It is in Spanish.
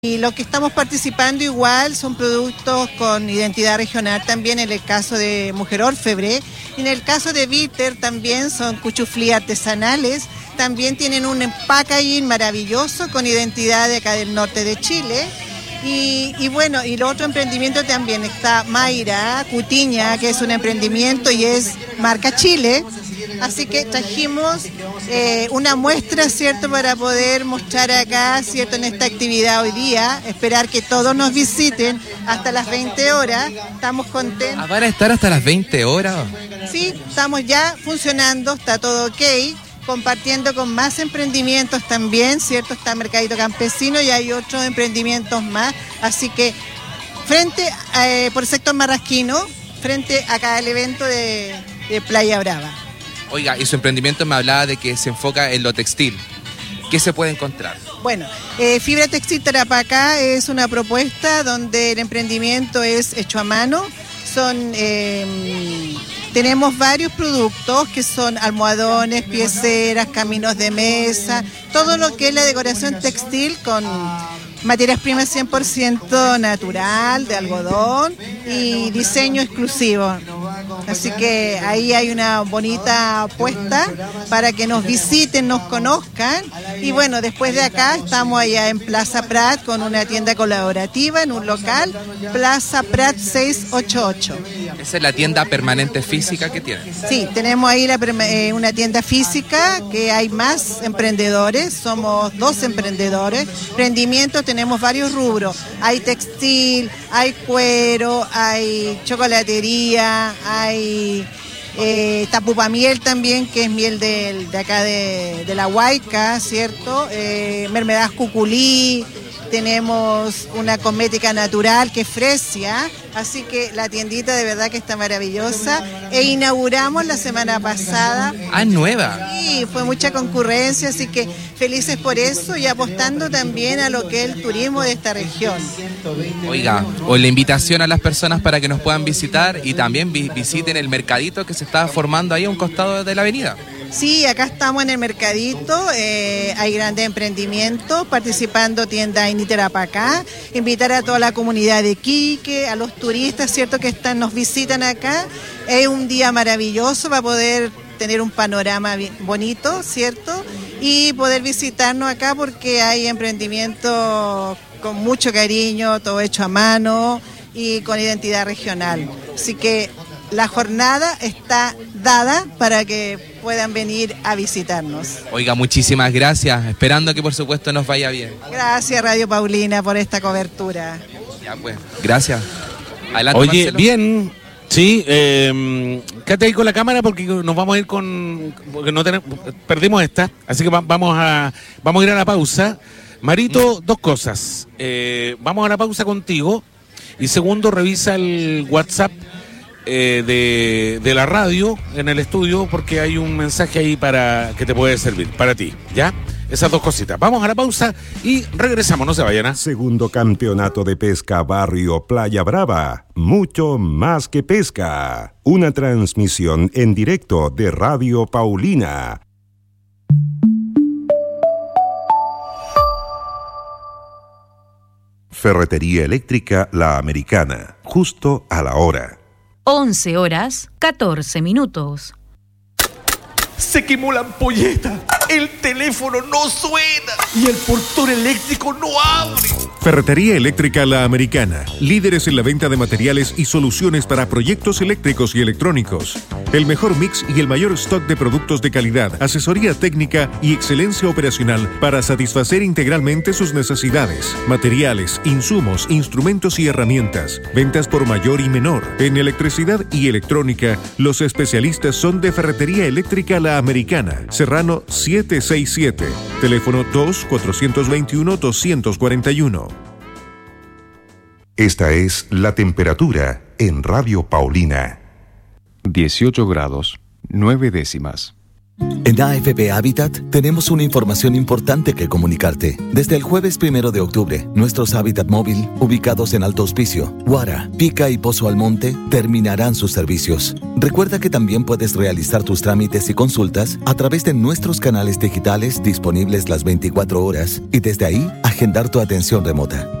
Y lo que estamos participando igual son productos con identidad regional también, en el caso de Mujer Orfebre. En el caso de Bitter también son cuchuflí artesanales. También tienen un packaging maravilloso con identidad de acá del norte de Chile. Y bueno, y lo otro emprendimiento también está Mayra Cutiña, que es un emprendimiento y es marca Chile. Así que trajimos una muestra, ¿cierto?, para poder mostrar acá, ¿cierto?, en esta actividad hoy día. Esperar que todos nos visiten hasta las 20 horas. Estamos contentos. ¿Van a estar hasta las 20 horas? Sí, estamos ya funcionando, está todo ok. Compartiendo con más emprendimientos también, ¿cierto? Está Mercadito Campesino y hay otros emprendimientos más. Así que frente, por el sector Marrasquino, frente a cada evento de Playa Brava. Oiga, y su emprendimiento me hablaba de que se enfoca en lo textil. ¿Qué se puede encontrar? Bueno, Fibra Textil Tarapacá es una propuesta donde el emprendimiento es hecho a mano. Tenemos varios productos que son almohadones, pieceras, caminos de mesa, todo lo que es la decoración textil con materias primas 100% natural, de algodón y diseño exclusivo. Así que ahí hay una bonita apuesta para que nos visiten, nos conozcan. Y bueno, después de acá estamos allá en Plaza Prat con una tienda colaborativa en un local, Plaza Prat 688. ¿Esa es la tienda permanente física que tienen? Sí, tenemos ahí una tienda física que hay más emprendedores, somos 2 emprendedores. Emprendimientos tenemos varios rubros, hay textil, hay cuero, hay chocolatería, hay tapupamiel también, que es miel de acá de la Huayca, ¿cierto? Mermeladas cuculí, tenemos una cosmética natural que es Fresia, así que la tiendita de verdad que está maravillosa. E inauguramos la semana pasada. ¡Ah, nueva! Sí, fue mucha concurrencia, así que felices por eso y apostando también a lo que es el turismo de esta región. Oiga, o la invitación a las personas para que nos puedan visitar y también visiten el mercadito que se está formando ahí a un costado de la avenida. Sí, acá estamos en el mercadito, hay grandes emprendimientos, participando tiendas en Tarapacá, invitar a toda la comunidad de Quique, a los turistas, ¿cierto?, que nos visitan acá. Es un día maravilloso para poder tener un panorama bonito, ¿cierto?, y poder visitarnos acá porque hay emprendimientos con mucho cariño, todo hecho a mano y con identidad regional. Así que la jornada está dada para que puedan venir a visitarnos. Oiga, muchísimas gracias, esperando que por supuesto nos vaya bien. Gracias Radio Paulina por esta cobertura. Ya pues, gracias. Adelante, oye, Marcelo. Bien, sí, quédate ahí con la cámara porque nos vamos a ir porque no tenemos, perdimos esta, así que vamos a ir a la pausa. Marito, 2 cosas, vamos a la pausa contigo y segundo, revisa el WhatsApp de la radio en el estudio porque hay un mensaje ahí para que te puede servir, para ti, ¿ya? Esas 2 cositas. Vamos a la pausa y regresamos, no se vayan, ¿eh? Segundo Campeonato de Pesca Barrio Playa Brava. Mucho más que pesca. Una transmisión en directo de Radio Paulina. Ferretería Eléctrica La Americana. Justo a la hora. 11:14. Se quemó la ampolleta, el teléfono no suena y el portón eléctrico no abre. Ferretería Eléctrica La Americana, líderes en la venta de materiales y soluciones para proyectos eléctricos y electrónicos. El mejor mix y el mayor stock de productos de calidad, asesoría técnica y excelencia operacional para satisfacer integralmente sus necesidades. Materiales, insumos, instrumentos y herramientas. Ventas por mayor y menor. En electricidad y electrónica, los especialistas son de Ferretería Eléctrica La Americana, Serrano 767, teléfono 2-421-241. Esta es la temperatura en Radio Paulina. 18 grados, 9 décimas. En AFP Habitat tenemos una información importante que comunicarte. Desde el jueves 1 de octubre, nuestros Habitat móvil, ubicados en Alto Hospicio, Guara, Pica y Pozo Almonte, terminarán sus servicios. Recuerda que también puedes realizar tus trámites y consultas a través de nuestros canales digitales disponibles las 24 horas y desde ahí, agenda agendar tu atención remota.